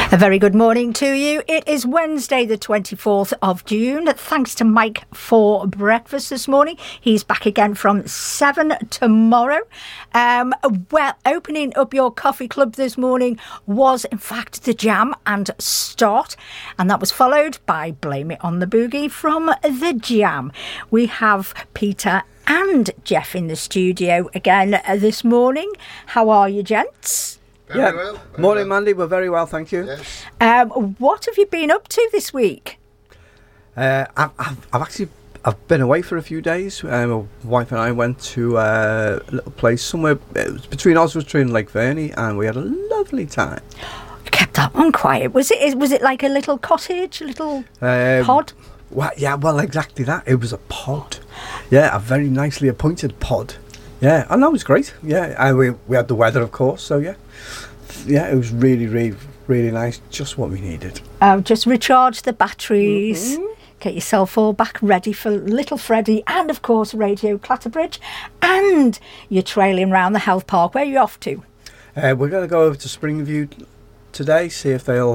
A very good morning to you. It is Wednesday the 24th of June. Thanks to Mike for breakfast this morning. He's back again from 7 tomorrow. Well, opening up your coffee club this morning was in fact the Jam and Start, and that was followed by Blame It on the Boogie from the Jam. We have Peter and Jeff in the studio again this morning. How are you, gents? Very well. Morning, Mandy. We're very well, thank you. Yes. What have you been up to this week? I've been away for a few days. My wife and I went to a little place somewhere between Oswestry and Lake Verney, and we had a lovely time. You kept that one quiet. Was it like a little cottage, a little pod? Well, exactly that. It was a pod. Yeah, a very nicely appointed pod. Yeah, and that was great. Yeah, and we had the weather, of course. So yeah, it was really, really, really nice. Just what we needed. Just recharge the batteries. Mm-hmm. Get yourself all back ready for Little Freddie and, of course, Radio Clatterbridge. And you're trailing around the health park. Where are you off to? We're going to go over to Springview today, see if they'll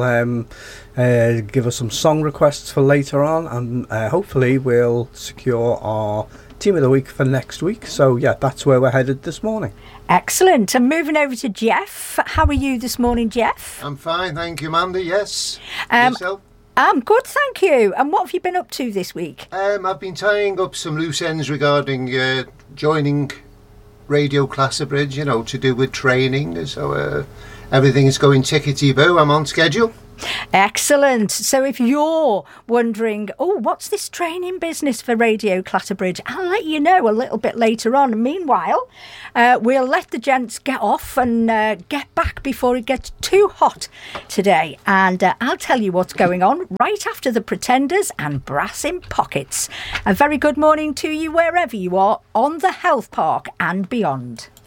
give us some song requests for later on, and hopefully we'll secure our Team of the Week for next week. So yeah, that's where we're headed this morning. Excellent. And moving over to Jeff. How are you this morning, Jeff? I'm fine, thank you, Mandy. Yes. Yourself? I'm good, thank you. And what have you been up to this week? I've been tying up some loose ends regarding joining Radio Clatterbridge, to do with training. So everything is going tickety-boo. I'm on schedule. Excellent. So if you're wondering, what's this training business for Radio Clatterbridge, I'll let you know a little bit later on. Meanwhile, we'll let the gents get off and get back before it gets too hot today. And I'll tell you what's going on right after the Pretenders and Brass in Pockets. A very good morning to you wherever you are on the Health Park and beyond.